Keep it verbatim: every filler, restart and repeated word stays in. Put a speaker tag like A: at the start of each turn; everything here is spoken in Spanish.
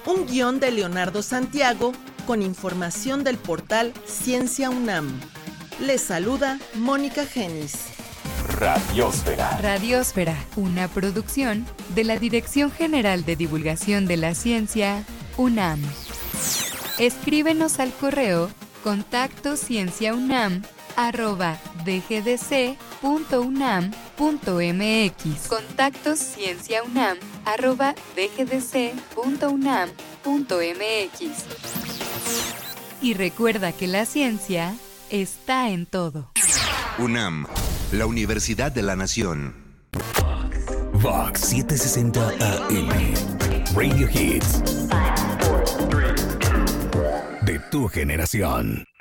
A: Un guión de Leonardo Santiago con información del portal Ciencia UNAM. Les saluda Mónica Genis.
B: Radiósfera.
C: Radiósfera, una producción de la Dirección General de Divulgación de la Ciencia, UNAM. Escríbenos al correo contacto cienciaunam arroba dgdc.unam.mx. Contacto cienciaunam arroba dgdc.unam.mx. Y recuerda que la ciencia está en todo.
D: UNAM, la Universidad de la Nación.
B: Vox setecientos sesenta A M. Radio Hits. De tu generación.